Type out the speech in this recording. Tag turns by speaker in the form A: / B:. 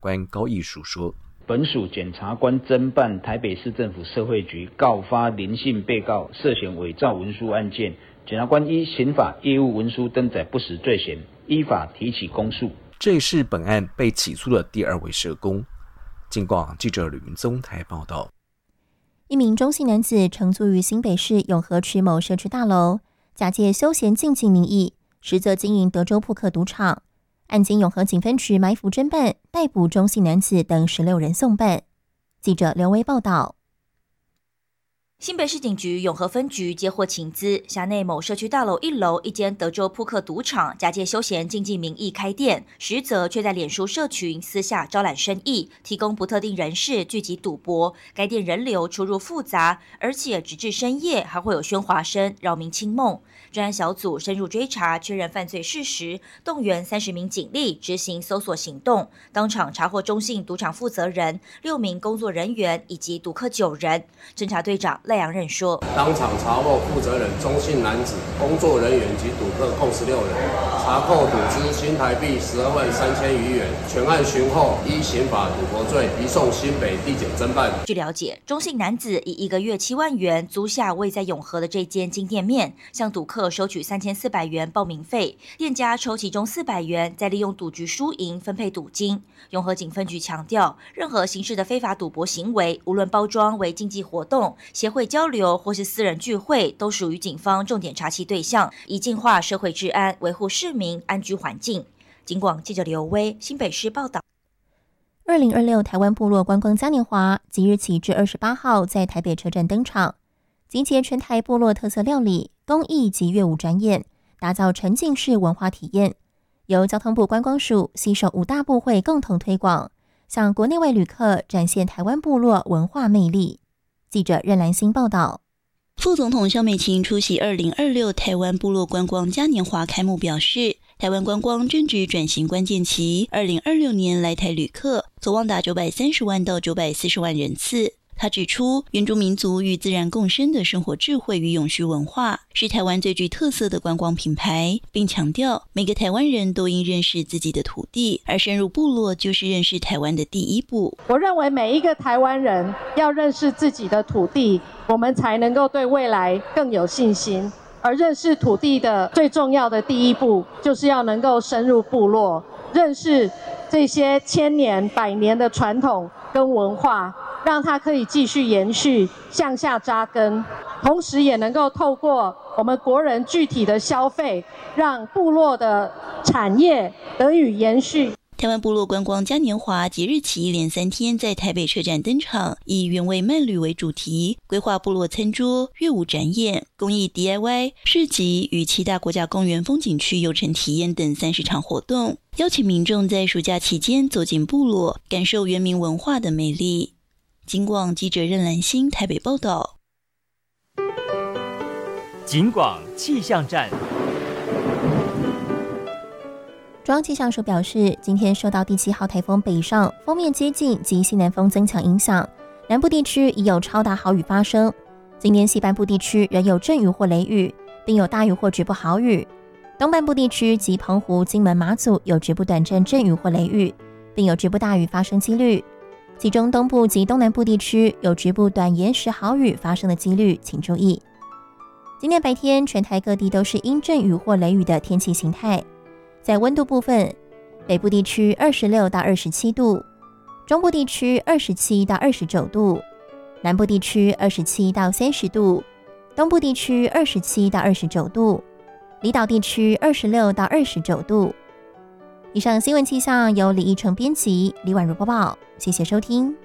A: 关高义书说，
B: 本署检察官侦办台北市政府社会局告发林姓被告涉嫌伪造文书案件，检察官依刑法业务文书登载不实罪嫌，依法提起公诉。
A: 这也是本案被起诉的第2位社工。警广记者吕云宗台报道。
C: 一名中性男子乘租于新北市永和区某社区大楼，假借休闲竞技名义，实则经营德州扑克赌场。案经永和警分局埋伏侦办，逮捕中性男子等16人送办。记者刘威报道。
D: 新北市警局永和分局接获情资，辖内某社区大楼1楼一间德州扑克赌场假借休闲竞技名义开店，实则却在脸书社群私下招揽生意，提供不特定人士聚集赌博。该店人流出入复杂，而且直至深夜还会有喧哗声，扰民清梦。专案小组深入追查，确认犯罪事实，动员30名警力执行搜索行动，当场查获中信赌场负责人、6名工作人员以及赌客9人。侦查队长赖阳任说，
E: 当场查获负责人中性男子、工作人员及赌客共16人，查扣赌资新台币12万3千余元。全案讯后，依刑法赌博罪移送新北地检侦办。
D: 据了解，中性男子以1个月7万元租下位在永和的这间金店面，向赌客收取3400元报名费，店家抽其中400元，再利用赌局输赢分配赌金。永和警分局强调，任何形式的非法赌博行为，无论包装为竞技活动、协会交流或是私人聚会，都属于警方重点查缉对象，以净化社会治安，维护市民安居环境。警广记者刘威新北市报道。
C: 2026台湾部落观光嘉年华即日起至28号在台北车站登场，集结全台部落特色料理、工艺及乐舞展演，打造沉浸式文化体验。由交通部观光署携手5大部会共同推广，向国内外旅客展现台湾部落文化魅力。记者任兰心报道。
F: 副总统萧美琴出席2026台湾部落观光嘉年华开幕表示，台湾观光正值转型关键期，2026年来台旅客所望达930万到940万人次。他指出，原住民族与自然共生的生活智慧与永续文化是台湾最具特色的观光品牌，并强调每个台湾人都应认识自己的土地，而深入部落就是认识台湾的第一步。
G: 我认为每一个台湾人要认识自己的土地，我们才能够对未来更有信心。而认识土地的最重要的第一步，就是要能够深入部落，认识这些千年、百年的传统跟文化，让它可以继续延续，向下扎根，同时也能够透过我们国人具体的消费，让部落的产业得以延续。
F: 台湾部落观光嘉年华即日起一连3天在台北车站登场，以原味慢旅为主题，规划部落餐桌、乐舞展演、公益 DIY 市集与7大国家公园风景区游程体验等30场活动，邀请民众在暑假期间走进部落，感受原民文化的魅力。警广记者任兰心台北报道。
H: 警广气象站。
C: 中央气象署表示，今天受到第7号台风北上锋面接近及西南风增强影响，南部地区已有超大豪雨发生。今天西半部地区仍有阵雨或雷雨，并有大雨或局部豪雨。东半部地区及澎湖、金门、马祖有局部短暂阵雨或雷雨，并有局部大雨发生几率。其中东部及东南部地区有局部短延时豪雨发生的几率，请注意。今天白天全台各地都是阴阵雨或雷雨的天气形态。在温度部分，北部地区26到27度，中部地区27到29度，南部地区27到30度，东部地区27到29度，离岛地区26到29度。以上新闻气象由李义成编辑，李婉如播报，谢谢收听。